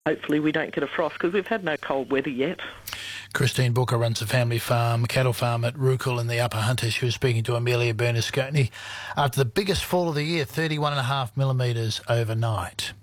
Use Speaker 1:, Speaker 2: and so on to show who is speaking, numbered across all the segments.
Speaker 1: Hopefully we don't get a frost because we've had no cold weather yet.
Speaker 2: Christine Booker runs a family farm, cattle farm at Rookel in the Upper Hunter. She was speaking to Amelia Bernasconi after the biggest fall of the year, 31.5 millimetres overnight.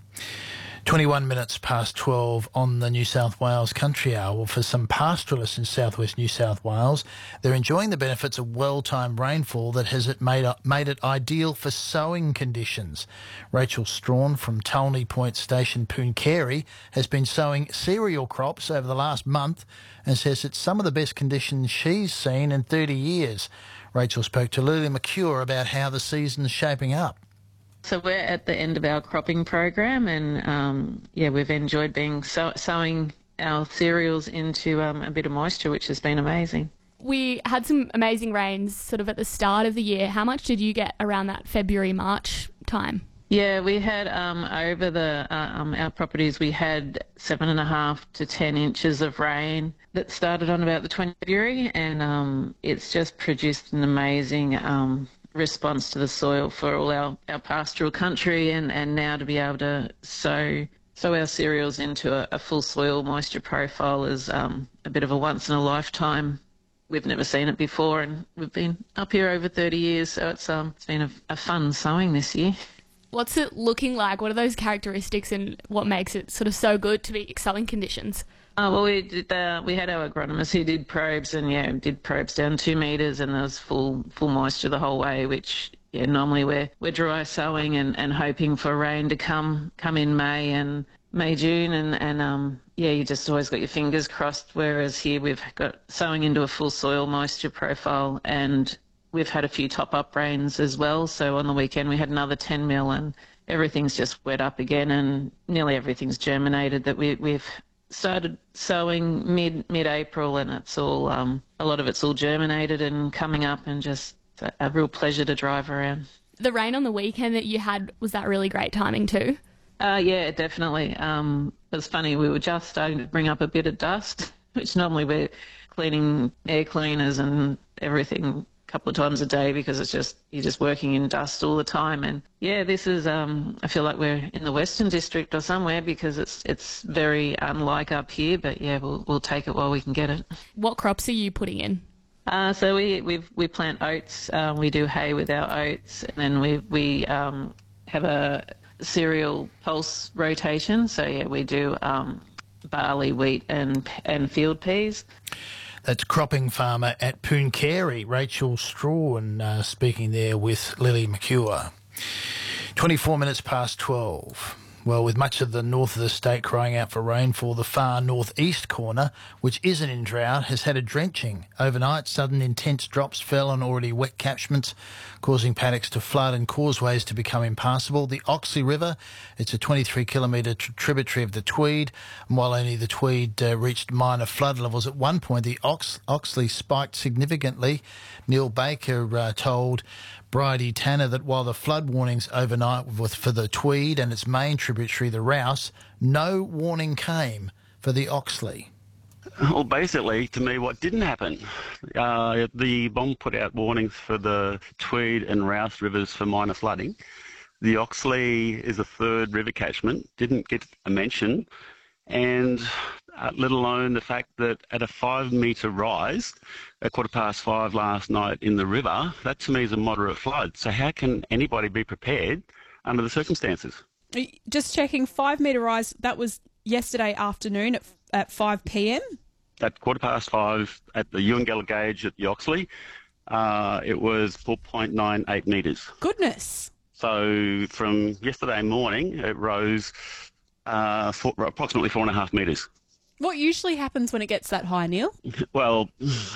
Speaker 2: 21 minutes past 12 on the New South Wales Country Hour. For some pastoralists in southwest New South Wales, they're enjoying the benefits of well-timed rainfall that has made it ideal for sowing conditions. Rachel Strawn from Tulney Point Station, Pooncarie, has been sowing cereal crops over the last month and says it's some of the best conditions she's seen in 30 years. Rachel spoke to Lily McCure about how the season's shaping up.
Speaker 3: So we're at the end of our cropping program and, we've enjoyed sowing our cereals into a bit of moisture, which has been amazing.
Speaker 4: We had some amazing rains sort of at the start of the year. How much did you get around that February, March time?
Speaker 3: Yeah, we had over our properties, we had 7.5 to 10 inches of rain that started on about the 20th of February, and it's just produced an amazing response to the soil for all our pastoral country, and now to be able to sow our cereals into a full soil moisture profile is a bit of a once in a lifetime. We've never seen it before, and we've been up here over 30 years, so it's been a fun sowing this year.
Speaker 4: What's it looking like? What are those characteristics and what makes it sort of so good to be sowing conditions?
Speaker 3: Well, we had our agronomist who did probes, and did probes down 2 metres, and there was full moisture the whole way, which normally we're dry sowing and hoping for rain to come in May, June, and you just always got your fingers crossed. Whereas here we've got sowing into a full soil moisture profile, and we've had a few top-up rains as well. So on the weekend we had another 10 mil, and everything's just wet up again, and nearly everything's germinated that we've started sowing mid-April, and it's all a lot of it's all germinated and coming up, and just a real pleasure to drive around.
Speaker 4: The rain on the weekend that you had, was that really great timing too?
Speaker 3: Yeah, definitely. It was funny, we were just starting to bring up a bit of dust, which normally we're cleaning air cleaners and everything a couple of times a day because you're just working in dust all the time. And this is I feel like we're in the Western District or somewhere because it's very unlike up here, but we'll take it while we can get it.
Speaker 4: What crops are you putting in?
Speaker 3: So we plant oats. We do hay with our oats, and then we have a cereal pulse rotation. So we do barley, wheat, and field peas.
Speaker 2: That's cropping farmer at Pooncarie, Rachel Strawn, speaking there with Lily McCure. 24 minutes past 12. Well, with much of the north of the state crying out for rainfall, the far northeast corner, which isn't in drought, has had a drenching. Overnight, sudden intense drops fell on already wet catchments, causing paddocks to flood and causeways to become impassable. The Oxley River, it's a 23-kilometre tributary of the Tweed, and while only the Tweed reached minor flood levels at one point, the Oxley spiked significantly. Neil Baker told Bridie Tanner that while the flood warnings overnight were for the Tweed and its main tributary, the Rouse, no warning came for the Oxley.
Speaker 5: Well, basically, to me, what didn't happen, the BOM put out warnings for the Tweed and Rouse rivers for minor flooding. The Oxley is a third river catchment, didn't get a mention, and let alone the fact that at a 5-metre rise at 5:15 last night in the river, that to me is a moderate flood. So how can anybody be prepared under the circumstances?
Speaker 6: Just checking, 5-metre rise, that was yesterday afternoon at 5 p.m?
Speaker 5: At 5:15 at the Ewangeller gauge at the Oxley, it was 4.98 metres.
Speaker 6: Goodness.
Speaker 5: So from yesterday morning, it rose approximately 4.5 metres.
Speaker 6: What usually happens when it gets that high, Neil?
Speaker 5: Well,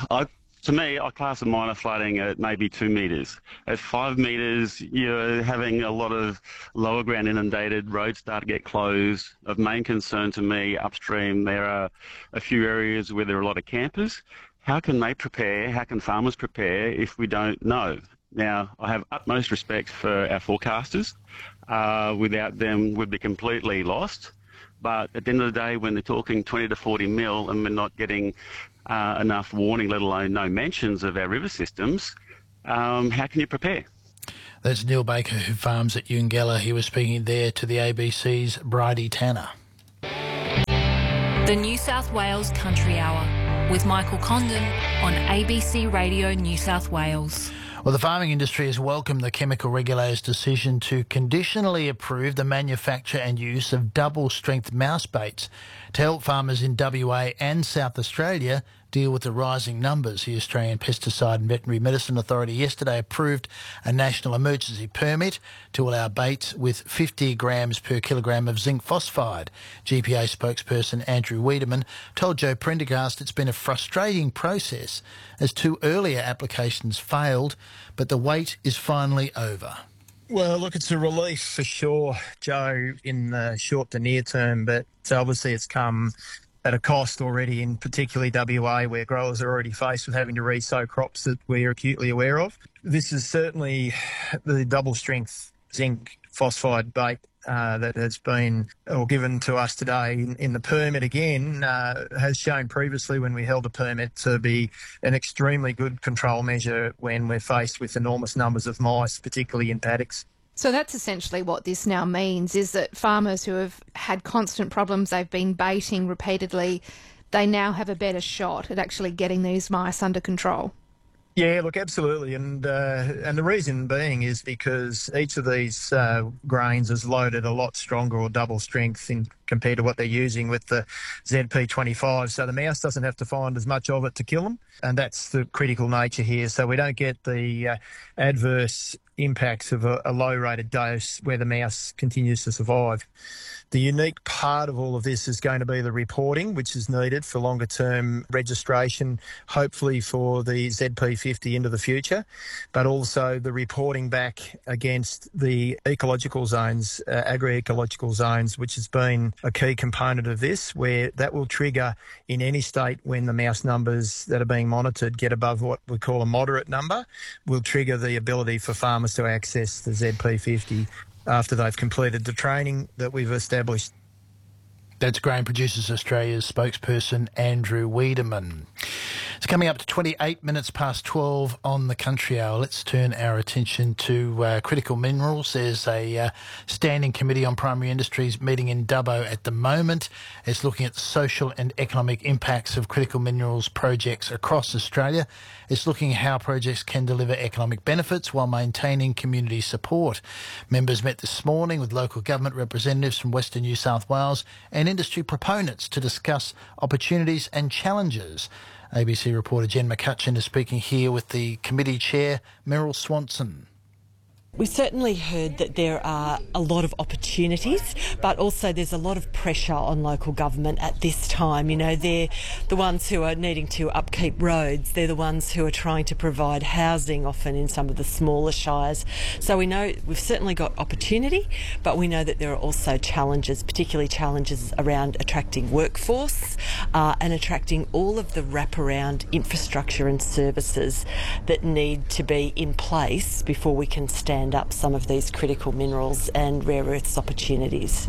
Speaker 5: to me, I class a minor flooding at maybe 2 metres. At 5 metres, you're having a lot of lower ground inundated, roads start to get closed. Of main concern to me, upstream, there are a few areas where there are a lot of campers. How can they prepare? How can farmers prepare if we don't know? Now, I have utmost respect for our forecasters. Without them, we'd be completely lost. But at the end of the day, when they're talking 20 to 40 mil and we're not getting enough warning, let alone no mentions of our river systems, how can you prepare?
Speaker 2: That's Neil Baker, who farms at Ewangeller. He was speaking there to the ABC's Bridie Tanner.
Speaker 7: The New South Wales Country Hour with Michael Condon on ABC Radio New South Wales.
Speaker 2: Well, the farming industry has welcomed the chemical regulator's decision to conditionally approve the manufacture and use of double-strength mouse baits to help farmers in WA and South Australia deal with the rising numbers. The Australian Pesticide and Veterinary Medicine Authority yesterday approved a national emergency permit to allow baits with 50 grams per kilogram of zinc phosphide. GPA spokesperson Andrew Wiedemann told Joe Prendergast it's been a frustrating process as 2 earlier applications failed, but the wait is finally over.
Speaker 8: Well, look, it's a relief for sure, Joe, in the short to near term, but obviously it's come at a cost already, in particularly WA, where growers are already faced with having to re-sow crops that we're acutely aware of. This is certainly the double-strength zinc phosphide bait that has been given to us today in the permit again, has shown previously when we held a permit to be an extremely good control measure when we're faced with enormous numbers of mice, particularly in paddocks.
Speaker 9: So that's essentially what this now means, is that farmers who have had constant problems, they've been baiting repeatedly, they now have a better shot at actually getting these mice under control.
Speaker 8: Yeah, look, absolutely. And the reason being is because each of these grains is loaded a lot stronger or double strength compared to what they're using with the ZP25. So the mouse doesn't have to find as much of it to kill them. And that's the critical nature here. So we don't get the adverse impacts of a low-rated dose where the mouse continues to survive. The unique part of all of this is going to be the reporting, which is needed for longer-term registration, hopefully for the ZP50 into the future, but also the reporting back against the ecological zones, agri-ecological zones, which has been a key component of this, where that will trigger in any state when the mouse numbers that are being monitored get above what we call a moderate number, will trigger the ability for farmers to access the ZP50 after they've completed the training that we've established.
Speaker 2: That's Grain Producers Australia's spokesperson Andrew Wiedemann. It's coming up to 28 minutes past 12 on the Country Hour. Let's turn our attention to critical minerals. There's a standing committee on primary industries meeting in Dubbo at the moment. It's looking at the social and economic impacts of critical minerals projects across Australia. It's looking at how projects can deliver economic benefits while maintaining community support. Members met this morning with local government representatives from Western New South Wales and industry proponents to discuss opportunities and challenges. ABC reporter Jen McCutcheon is speaking here with the committee chair, Meryl Swanson.
Speaker 10: We certainly heard that there are a lot of opportunities, but also there's a lot of pressure on local government at this time. You know, they're the ones who are needing to upkeep roads. They're the ones who are trying to provide housing, often in some of the smaller shires. So we know we've certainly got opportunity, but we know that there are also challenges, particularly challenges around attracting workforce and attracting all of the wraparound infrastructure and services that need to be in place before we can stand up some of these critical minerals and rare earths opportunities.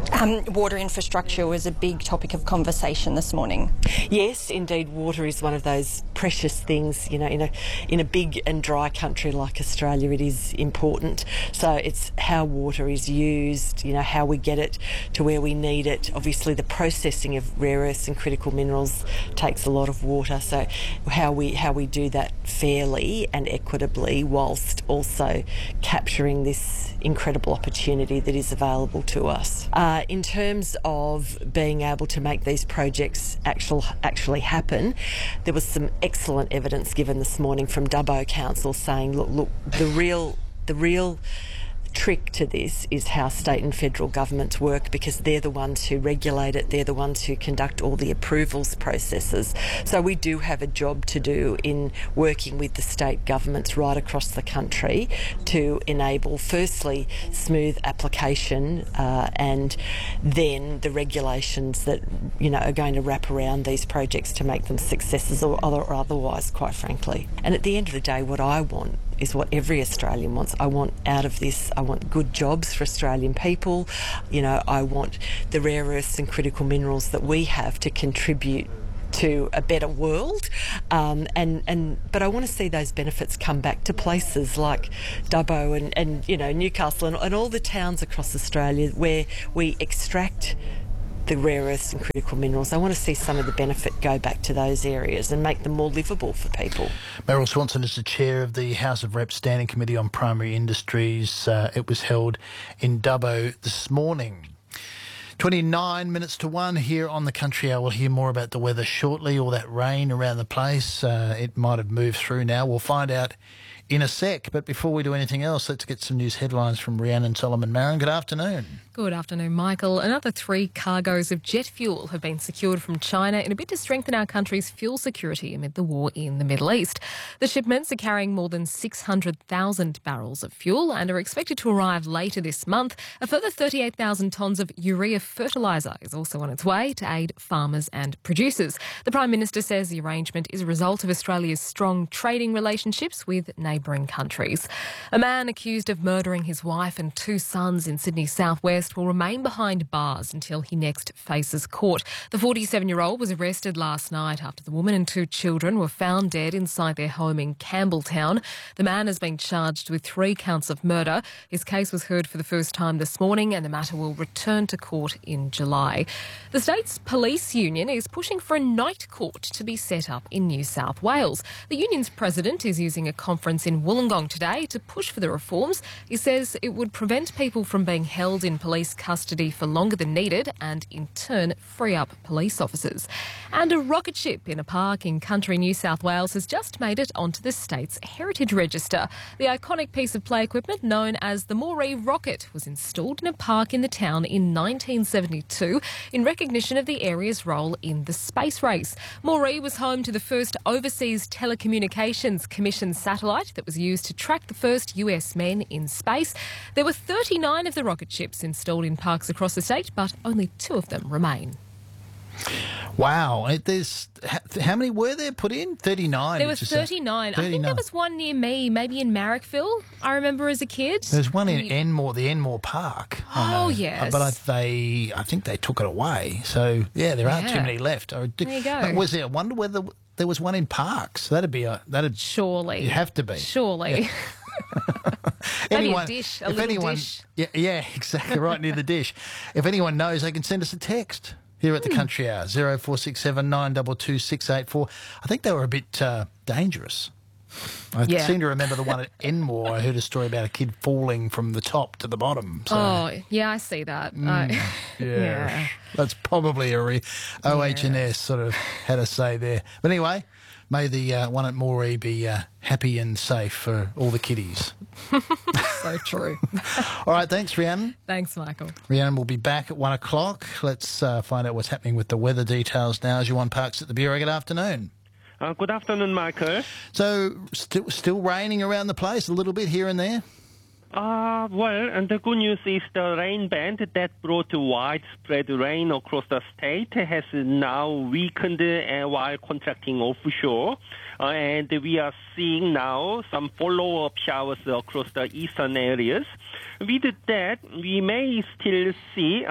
Speaker 11: Water infrastructure was a big topic of conversation this morning.
Speaker 10: Yes, indeed, water is one of those precious things. You know, in a big and dry country like Australia, it is important. So it's how water is used, you know, how we get it to where we need it. Obviously, the processing of rare earths and critical minerals takes a lot of water. So how we do that fairly and equitably whilst also capturing this incredible opportunity that is available to us. In terms of being able to make these projects actually happen, there was some excellent evidence given this morning from Dubbo Council saying, look, the real trick to this is how state and federal governments work, because they're the ones who regulate it, they're the ones who conduct all the approvals processes. So we do have a job to do in working with the state governments right across the country to enable, firstly, smooth application and then the regulations that, you know, are going to wrap around these projects to make them successes or otherwise, quite frankly. And at the end of the day, what I want is what every Australian wants. I want out of this, I want good jobs for Australian people. You know, I want the rare earths and critical minerals that we have to contribute to a better world, but I want to see those benefits come back to places like Dubbo and you know, Newcastle and all the towns across Australia where we extract the rare earths and critical minerals. They want to see some of the benefit go back to those areas and make them more livable for people.
Speaker 2: Meryl Swanson is the chair of the House of Reps Standing Committee on Primary Industries. It was held in Dubbo this morning. 29 minutes to 1 here on the Country Hour. We'll hear more about the weather shortly, all that rain around the place. It might have moved through now. We'll find out in a sec. But before we do anything else, let's get some news headlines from Rhiannon Solomon-Marin. Good afternoon.
Speaker 12: Good afternoon, Michael. Another 3 cargoes of jet fuel have been secured from China in a bid to strengthen our country's fuel security amid the war in the Middle East. The shipments are carrying more than 600,000 barrels of fuel and are expected to arrive later this month. A further 38,000 tonnes of urea fertiliser is also on its way to aid farmers and producers. The Prime Minister says the arrangement is a result of Australia's strong trading relationships with neighbouring countries. A man accused of murdering his wife and 2 sons in Sydney's southwest will remain behind bars until he next faces court. The 47-year-old was arrested last night after the woman and 2 children were found dead inside their home in Campbelltown. The man has been charged with 3 counts of murder. His case was heard for the first time this morning and the matter will return to court in July. The state's police union is pushing for a night court to be set up in New South Wales. The union's president is using a conference in Wollongong today to push for the reforms. He says it would prevent people from being held in police custody for longer than needed and in turn free up police officers. And a rocket ship in a park in country New South Wales has just made it onto the state's heritage register. The iconic piece of play equipment known as the Moree rocket was installed in a park in the town in 1972 in recognition of the area's role in the space race. Moree was home to the first overseas telecommunications commission satellite that was used to track the first US men in space. There were 39 of the rocket ships installed in parks across the state, but only 2 of them remain.
Speaker 2: Wow. How many were there put in? 39.
Speaker 12: There was 39. I think there was one near me, maybe in Marrickville, I remember as a kid.
Speaker 2: There's one in Enmore, the Enmore Park.
Speaker 12: Oh, yes.
Speaker 2: But I think they took it away. So, yeah, there aren't too many left.
Speaker 12: There you go.
Speaker 2: Was there? I wonder whether there was one in Parks. That'd
Speaker 12: surely.
Speaker 2: It'd have to be.
Speaker 12: Surely.
Speaker 2: Yeah.
Speaker 12: Maybe a dish, a little dish.
Speaker 2: Yeah, exactly, right near the dish. If anyone knows, they can send us a text here at the Country Hour, 0467 922 684. I think they were a bit dangerous. I seem to remember the one at Enmore. I heard a story about a kid falling from the top to the bottom. So.
Speaker 12: Oh, yeah, I see that.
Speaker 2: Yeah. That's probably a OH&S sort of had a say there. But anyway, may the one at Moree be happy and safe for all the kiddies.
Speaker 12: So true.
Speaker 2: All right, thanks, Rhiannon.
Speaker 12: Thanks, Michael.
Speaker 2: Rhiannon will be back at 1 o'clock. Let's find out what's happening with the weather details now as you're on Parks at the Bureau. Good afternoon.
Speaker 13: Good afternoon, Michael.
Speaker 2: So, still raining around the place a little bit here and there?
Speaker 13: Well, and the good news is the rain band that brought widespread rain across the state has now weakened while contracting offshore. And we are seeing now some follow-up showers across the eastern areas. With that, we may still see...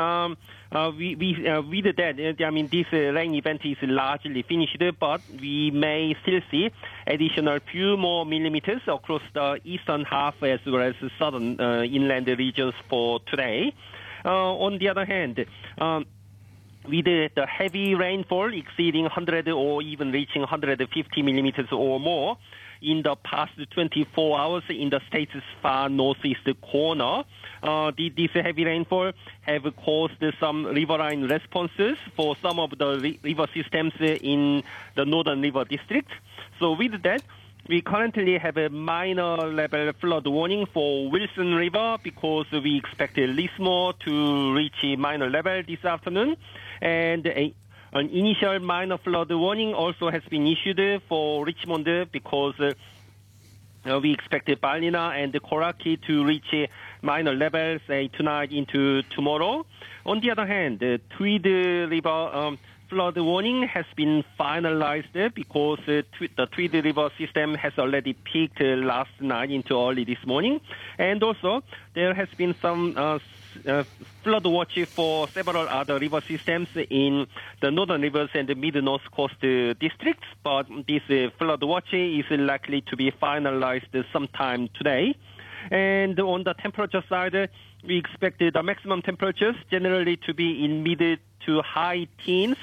Speaker 13: with that, I mean, this rain event is largely finished, but we may still see additional few more millimeters across the eastern half as well as southern inland regions for today. On the other hand, with the heavy rainfall exceeding 100 or even reaching 150 millimeters or more in the past 24 hours in the state's far northeast corner, this heavy rainfall have caused some riverine responses for some of the river systems in the northern river district. So with that, we currently have a minor level flood warning for Wilson River because we expect Lismore to reach a minor level this afternoon. And an initial minor flood warning also has been issued for Richmond because we expect Ballina and Coraki to reach minor levels tonight into tomorrow. On the other hand, the Tweed River flood warning has been finalized because the Tweed River system has already peaked last night into early this morning. And also, there has been some flood watch for several other river systems in the northern rivers and the mid-north coast districts, but this flood watch is likely to be finalized sometime today. And on the temperature side, we expect the maximum temperatures generally to be in mid to high teens